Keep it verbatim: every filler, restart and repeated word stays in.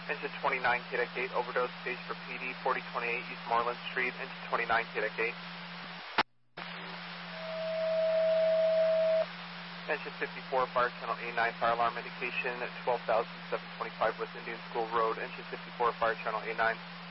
Engine twenty-nine, K D E C eight, overdose stage for P D, forty twenty-eight East Marlin Street, engine twenty-nine, K D E C eight. Engine fifty-four, fire channel A nine, fire alarm indication at twelve thousand seven hundred twenty-five West Indian School Road, engine fifty-four, fire channel A nine.